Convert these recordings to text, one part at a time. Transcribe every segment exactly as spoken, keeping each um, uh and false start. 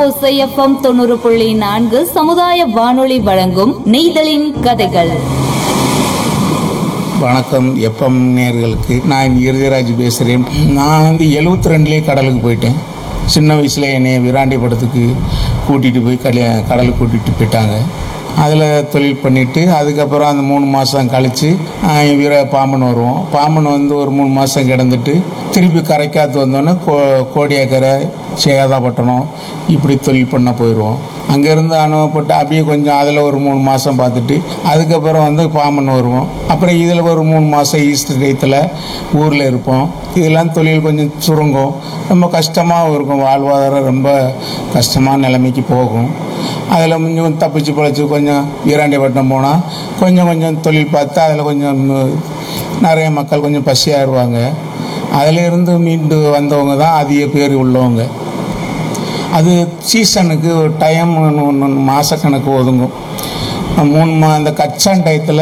ஓசை எஃப்எம் தொண்ணூறு புள்ளி நான்கு சமுதாய வானொலி வழங்கும் நெய்தலின் கதைகள். வணக்கம் எஃப்எம் நேயர்களுக்கு. நான் இறுதிராஜ் பேசுகிறேன். நான் வந்து எழுபத்தி ரெண்டுலேயே கடலுக்கு போயிட்டேன். சின்ன வயசில் என்னை விராண்டி படத்துக்கு கூட்டிகிட்டு போய் கட கடலுக்கு கூட்டிகிட்டு போயிட்டாங்க. அதில் தொழில் பண்ணிவிட்டு அதுக்கப்புறம் அந்த மூணு மாதம் கழித்து வீர பாம்பன் வருவோம். பாம்பன் வந்து ஒரு மூணு மாதம் கிடந்துட்டு திருப்பி கரைக்காத்து வந்தோன்னே கோ கோடியாக்கரை சேதாப்பட்டினம் இப்படி தொழில் பண்ண போயிடுவோம். அங்கேருந்து அனுபவப்பட்டு அப்படியே கொஞ்சம் அதில் ஒரு மூணு மாதம் பார்த்துட்டு அதுக்கப்புறம் வந்து பாம்பன் வருவோம். அப்புறம் இதில் ஒரு மூணு மாதம் ஈஸ்டர் டயத்தில் ஊரில் இருப்போம். இதெல்லாம் தொழில் கொஞ்சம் சுருங்கும், ரொம்ப கஷ்டமாகவும் இருக்கும். வாழ்வாதாரம் ரொம்ப கஷ்டமான நிலைமைக்கு போகும். அதில் கொஞ்சம் தப்பிச்சு பழச்சி கொஞ்சம் வீராண்டிப்பட்டினம் போனால் கொஞ்சம் கொஞ்சம் தொழில் பார்த்து அதில் கொஞ்சம் நிறைய மக்கள் கொஞ்சம் பசியாகிடுவாங்க. அதிலிருந்து மீண்டு வந்தவங்க தான் அதிக பேர் உள்ளவங்க. அது சீசனுக்கு ஒரு டைம் ஒன்று மாதக்கணக்கு ஒதுங்கும். மூணு மா அந்த கச்சான் டயத்தில்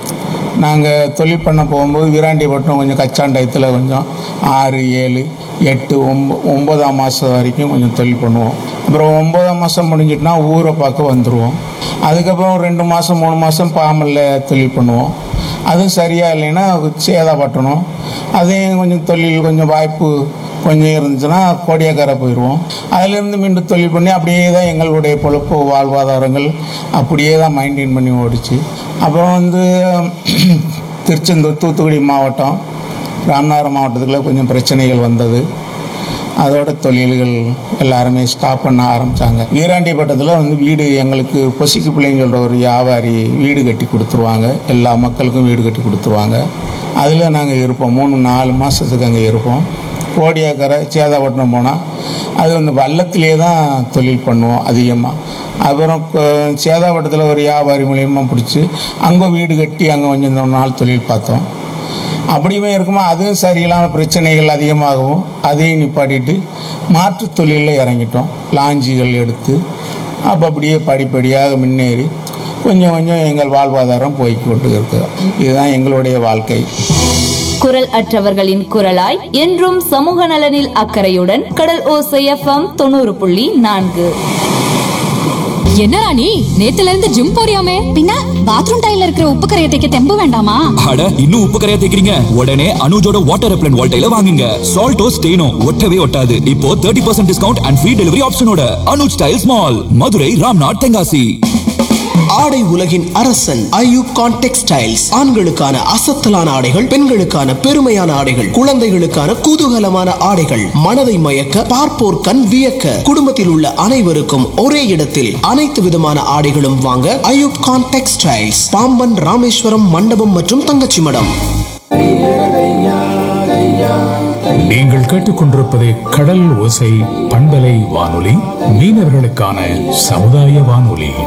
நாங்கள் தொழில் பண்ண போகும்போது வீராண்டிப்பட்டினம் கொஞ்சம் கச்சான் டயத்தில் கொஞ்சம் ஆறு ஏழு எட்டு ஒம்ப ஒம்பதாம் மாதம் வரைக்கும் கொஞ்சம் தொழில் பண்ணுவோம். அப்புறம் ஒம்பதாம் மாதம் முடிஞ்சிட்டுனா ஊரை பார்க்க வந்துடுவோம். அதுக்கப்புறம் ரெண்டு மாதம் மூணு மாதம் பாம்பனில் தொழில் பண்ணுவோம். அதுவும் சரியாக இல்லைன்னா சேதாப்பட்டணும். அதையும் கொஞ்சம் தொழில் கொஞ்சம் வாய்ப்பு கொஞ்சம் இருந்துச்சுன்னா கோடியாக்கரை போயிடுவோம். அதிலேருந்து மீண்டும் தொழில் பண்ணி அப்படியே தான் எங்களுடைய பொழப்பு வாழ்வாதாரங்கள் அப்படியே தான் மெயின்டைன் பண்ணி ஓடிச்சு. அப்புறம் வந்து திருச்செந்தூர் தூத்துக்குடி மாவட்டம் ராமநாதபுரம் மாவட்டத்துக்குள்ள கொஞ்சம் பிரச்சனைகள் வந்தது. அதோட தொழில்கள் எல்லாருமே ஸ்டாப் பண்ண ஆரம்பித்தாங்க. வீராண்டிப்பட்டத்தில் வந்து வீடு எங்களுக்கு பொசிக்கு பிள்ளைங்களோட ஒரு வியாபாரி வீடு கட்டி கொடுத்துருவாங்க. எல்லா மக்களுக்கும் வீடு கட்டி கொடுத்துருவாங்க. அதில் நாங்கள் இருப்போம். மூணு நாலு மாதத்துக்கு அங்கே இருப்போம். கோடியாக்கரை சேதாப்பட்டினம் போனால் அது வந்து வள்ளத்திலே தான் தொழில் பண்ணுவோம் அதிகமாக. அப்புறம் சேதாப்பட்டத்தில் ஒரு வியாபாரி மூலியமாக பிடிச்சி அங்கே வீடு கட்டி அங்கே கொஞ்சம் நாள் தொழில் பார்த்தோம். அப்படியுமே இருக்குமா அதுவும் சரியில்லாமல் பிரச்சனைகள் அதிகமாகவும் அதையும் நிப்பாட்டிட்டு மாற்று தொழிலில் இறங்கிட்டோம். லாஞ்சிகள் எடுத்து அப்போ அப்படியே படிப்படியாக முன்னேறி கொஞ்சம் கொஞ்சம் எங்கள் வாழ்வாதாரம் போய்கொண்டு இருக்கு. இதுதான் எங்களுடைய வாழ்க்கை. குரல் அற்றவர்களின் குரலாய் என்றும் சமூக நலனில் அக்கறையுடன் கடல் ஓசை எஃப்எம் தொண்ணூறு புள்ளி நான்கு. என்னடா நீ நேத்துல இருந்து ஜிம் போறியாமே? பின்ன பாத்ரூம் டைல்ல இருக்கிற உப்பு கரையை தேய்க்க தெம்பு வேண்டாமா? அட இன்னும் உப்பு கரையா தேய்க்கிறீங்க? உடனே அனுஜோட வாட்டர் ரெப்லண்ட் வால்டைல வாங்குங்க. சால்ட்டோ ஸ்டெயினோ ஒட்டவே ஒட்டாது. இப்போ முப்பது percent discount and free delivery ஆப்ஷனோட Anuj tiles mall, Madurai, Ramnath, Tenkasi. ஆடை உலகின் அரசன் ஐயூப் கான் டெக்ஸ்டைல்ஸ். ஆண்களுக்கான அசத்தலான ஆடைகள், பெண்களுக்கான பெருமையான ஆடைகள், குழந்தைகளுக்கான குதூகலமான ஆடைகள், மனதை மயக்க பார்ப்போர் கண் வியக்க, குடும்பத்தில் உள்ள அனைவருக்கும் ஒரே இடத்தில் அனைத்து விதமான ஆடைகளும் வாங்க ஐயூப் கான் டெக்ஸ்டைல்ஸ், பாம்பன், ராமேஸ்வரம், மண்டபம் மற்றும் தங்கச்சி மடம். நீங்கள் கேட்டுக்கொண்டிருப்பது கடல் ஓசை பண்பலை வானொலி, மீனவர்களுக்கான சமுதாய வானொலி.